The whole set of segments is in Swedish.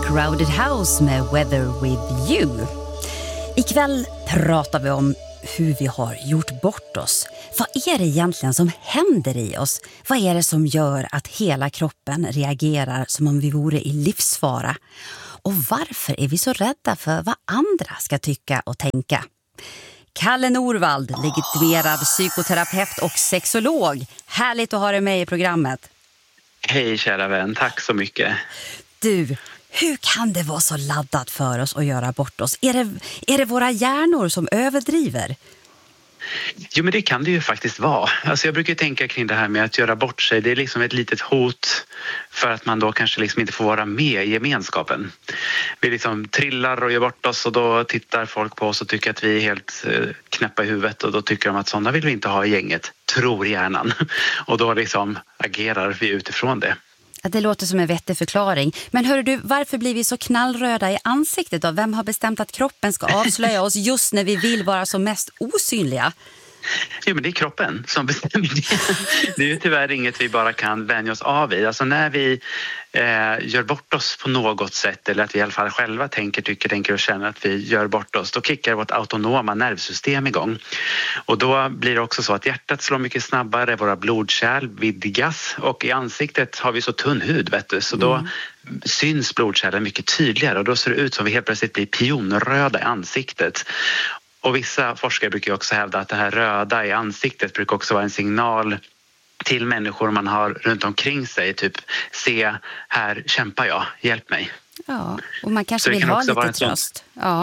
Crowded House med Weather With You. Ikväll pratar vi om hur vi har gjort bort oss. Vad är det egentligen som händer i oss? Vad är det som gör att hela kroppen reagerar som om vi vore i livsfara? Och varför är vi så rädda för vad andra ska tycka och tänka? Kalle Norvald, legitimerad psykoterapeut och sexolog. Härligt att ha dig med i programmet. Hej kära vän, tack så mycket. Du, hur kan det vara så laddat för oss att göra bort oss? Är det våra hjärnor som överdriver? Jo, men det kan det ju faktiskt vara. Alltså jag brukar tänka kring det här med att göra bort sig. Det är liksom ett litet hot för att man då kanske liksom inte får vara med i gemenskapen. Vi liksom trillar och gör bort oss och då tittar folk på oss och tycker att vi är helt knäppa i huvudet och då tycker de att sådana vill vi inte ha i gänget, tror hjärnan. Och då liksom agerar vi utifrån det. Det låter som en vettig förklaring. Men hör du, varför blir vi så knallröda i ansiktet då? Vem har bestämt att kroppen ska avslöja oss just när vi vill vara som mest osynliga? Jo, men det är kroppen som bestämmer det. Det är ju tyvärr inget vi bara kan vänja oss av i. Alltså när vi gör bort oss på något sätt eller att vi i alla fall själva tänker och känner att vi gör bort oss, då kickar vårt autonoma nervsystem igång. Och då blir det också så att hjärtat slår mycket snabbare, våra blodkärl vidgas och i ansiktet har vi så tunn hud, vet du, så då syns blodkärlen mycket tydligare och då ser det ut som vi helt plötsligt blir pionröda i ansiktet. Och vissa forskare brukar också hävda att det här röda i ansiktet brukar också vara en signal till människor man har runt omkring sig. Typ, se här kämpar jag, hjälp mig. Ja, och man kanske vill ha lite tröst.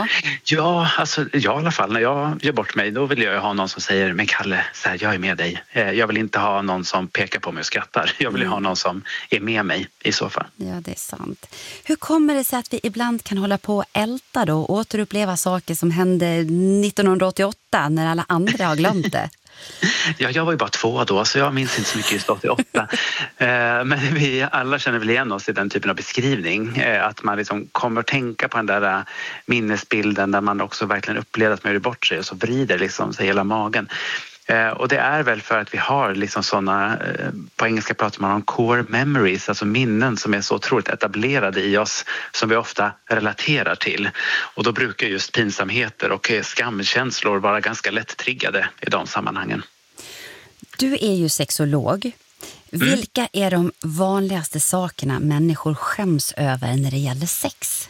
Ja, alltså jag i alla fall, när jag gör bort mig, då vill jag ha någon som säger, men Kalle, så här, jag är med dig. Jag vill inte ha någon som pekar på mig och skrattar. Jag vill ha någon som är med mig i så fall. Ja, det är sant. Hur kommer det sig att vi ibland kan hålla på och älta då och återuppleva saker som hände 1988 när alla andra har glömt det? Ja, jag var ju bara 2 då så jag minns inte så mycket just 88. Men vi alla känner väl igen oss i den typen av beskrivning. Att man liksom kommer att tänka på den där minnesbilden där man också verkligen upplevde att man gjorde bort sig och så vrider liksom sig hela magen. Och det är väl för att vi har liksom sådana, på engelska pratar man om core memories, alltså minnen som är så otroligt etablerade i oss som vi ofta relaterar till. Och då brukar just pinsamheter och skamkänslor vara ganska lätt triggade i de sammanhangen. Du är ju sexolog. Vilka är de vanligaste sakerna människor skäms över när det gäller sex?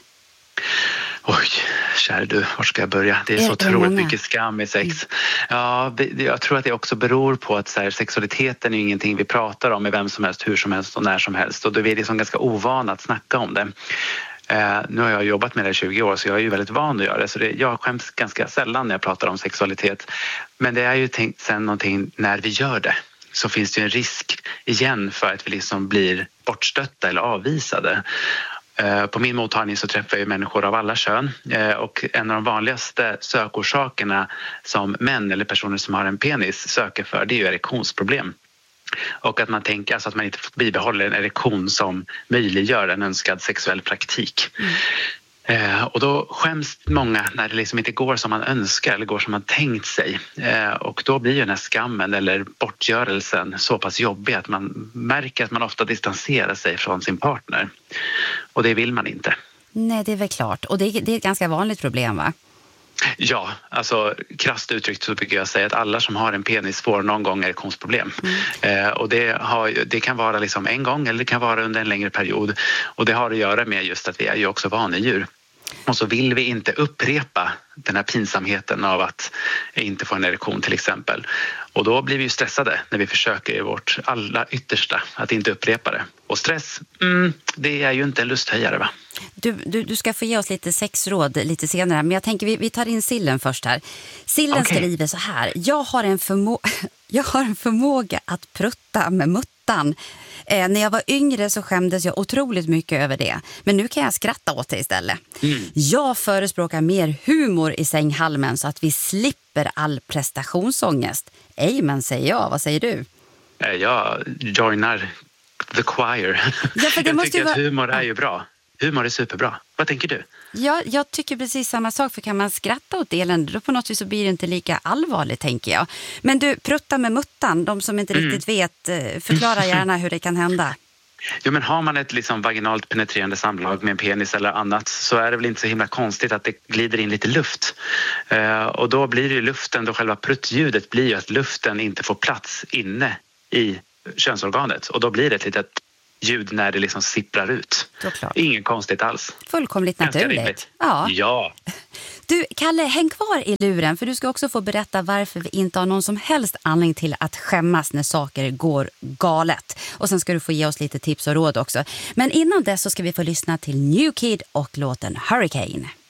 Oj, kära du, var ska jag börja? Det är så otroligt mycket skam i sex. Ja, jag tror att det också beror på att så här, sexualiteten är ingenting vi pratar om med vem som helst, hur som helst och när som helst. Och då är vi liksom ganska ovana att snacka om det. Nu har jag jobbat med det i 20 år så jag är ju väldigt van att göra det. Så jag skäms ganska sällan när jag pratar om sexualitet. Men det är ju sen någonting när vi gör det. Så finns det ju en risk igen för att vi liksom blir bortstötta eller avvisade. På min mottagning så träffar jag människor av alla kön och en av de vanligaste sökorsakerna som män eller personer som har en penis söker för, det är ju erektionsproblem. Och att man tänker alltså att man inte bibehåller en erektion som möjliggör en önskad sexuell praktik. Och då skäms många när det liksom inte går som man önskar eller går som man tänkt sig. Och då blir ju den här skammen eller bortgörelsen så pass jobbig att man märker att man ofta distanserar sig från sin partner. Och det vill man inte. Nej, det är väl klart. Och det är ett ganska vanligt problem, va? Ja, alltså krasst uttryckt så brukar jag säga att alla som har en penis får någon gång erektionsproblem. Och det kan vara liksom en gång eller det kan vara under en längre period. Och det har att göra med just att vi är ju också vanedjur. Och så vill vi inte upprepa den här pinsamheten av att inte få en erektion till exempel. Och då blir vi ju stressade när vi försöker i vårt allra yttersta att inte upprepa det. Och stress, det är ju inte en lusthöjare, va? Du ska få ge oss lite sexråd lite senare. Men jag tänker vi tar in Sillen först här. Sillen skriver så här. Jag har en förmåga att prutta med muttan. När jag var yngre så skämdes jag otroligt mycket över det. Men nu kan jag skratta åt det istället. Jag förespråkar mer humor i sänghalmen så att vi slipper all prestationsångest. Amen, säger jag. Vad säger du? Jag joinar the choir. Ja, för det jag tycker att humor är ju bra. Humor är superbra. Vad tänker du? Ja, jag tycker precis samma sak. För kan man skratta åt elände, då på något vis så blir det inte lika allvarligt, tänker jag. Men du, prutta med muttan, de som inte riktigt vet, förklara gärna hur det kan hända. Jo, men har man ett liksom vaginalt penetrerande samlag med en penis eller annat så är det väl inte så himla konstigt att det glider in lite luft. Och då blir det ju luften, då själva pruttljudet blir ju att luften inte får plats inne i könsorganet. Och då blir det ett litet ljud när det liksom sipprar ut. Ingen konstigt alls. Fullkomligt naturligt. Ja. Du, Kalle, häng kvar i luren för du ska också få berätta varför vi inte har någon som helst anledning till att skämmas när saker går galet. Och sen ska du få ge oss lite tips och råd också. Men innan dess så ska vi få lyssna till New Kid och låten Hurricane.